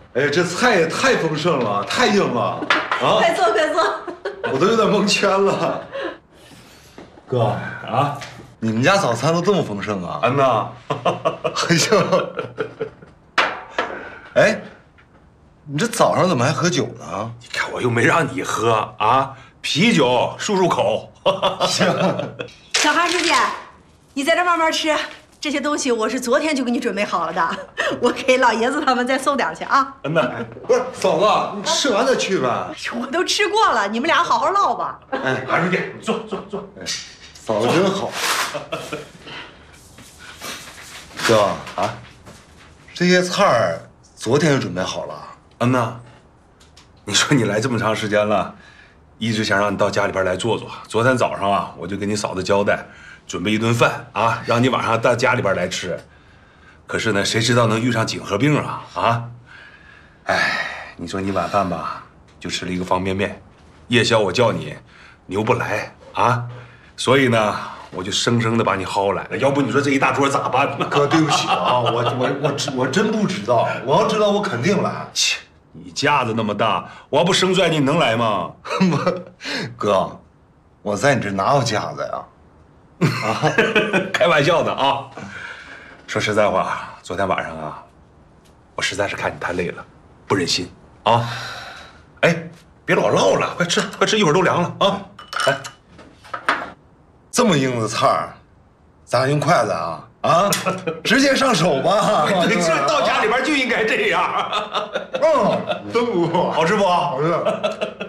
哎，这菜也太丰盛了，太硬了啊！ 快坐，快坐。 我都有点蒙圈了。哥啊， 你们家早餐都这么丰盛啊？ 安娜， 哎呦，哎，你这早上怎么还喝酒呢？ 你看我又没让你喝啊，啤酒漱漱口。 行， 小韩师姐，你在这慢慢吃，这些东西我是昨天就给你准备好了的，我给老爷子他们再送点去啊。 安娜， 不是嫂子，你吃完再去吧。 我都吃过了，你们俩好好唠吧。 哎， 韩书记，坐坐坐。 嫂子真好。哥啊，这些菜儿昨天就准备好了。 安娜，你说你来这么长时间了，一直想让你到家里边来坐坐。昨天早上啊，我就跟你嫂子交代，准备一顿饭啊，让你晚上到家里边来吃。可是呢，谁知道能遇上颈合并啊啊！哎，你说你晚饭吧，就吃了一个方便面，夜宵我叫你，你又不来啊，所以呢，我就生生的把你薅来了。要不你说这一大桌咋办呢？ 哥，对不起啊，我真不知道，我要知道我肯定来。 切，你架子那么大，我要不生拽你，你能来吗？ 哥，我在你这哪有架子呀？ 啊，开玩笑的啊。说实在话，昨天晚上啊，我实在是看你太累了，不忍心啊。哎，别老唠了，快吃，快吃，一会儿都凉了啊。来， 这么硬的菜儿，咱俩用筷子啊？啊，直接上手吧。 对，这到家里边就应该这样。 嗯，真不错， 好吃不？ 好吃。